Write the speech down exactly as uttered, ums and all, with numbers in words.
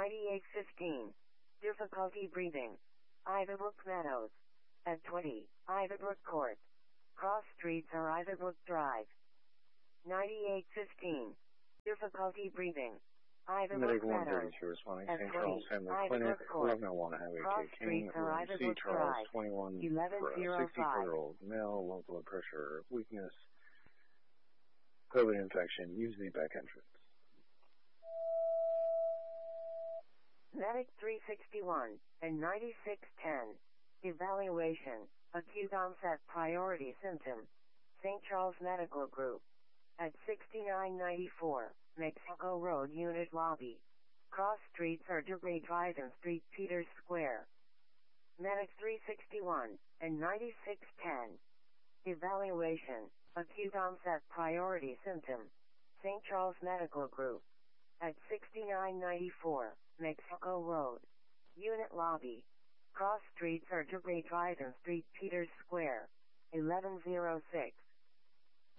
ninety-eight fifteen. Difficulty breathing. Iverbrook Meadows. At twenty, Iverbrook Court. Cross streets are Iverbrook Drive. ninety-eight fifteen. Difficulty breathing. Iverbrook Medic one Meadows. thirty-two responding At Saint twenty, Charles Family Iverbrook Clinic, Court. eleven oh one Highway Cross K King, streets are room C, Iverbrook Charles, Drive. twenty-one, eleven for a oh five. sixty-four-year-old male, low blood pressure, weakness, COVID infection, use the back entrance. Medic three sixty-one and ninety-six ten. Evaluation. Acute onset priority symptom. Saint Charles Medical Group. At sixty-nine ninety-four, Mexico Road Unit Lobby. Cross streets are Debris Drive and Street Peters Square. Medic three sixty-one and ninety-six ten. Evaluation. Acute onset priority symptom. Saint Charles Medical Group. At sixty-nine ninety-four, Mexico Road. Unit Lobby. Cross streets are Debris Drive and Street Peters Square.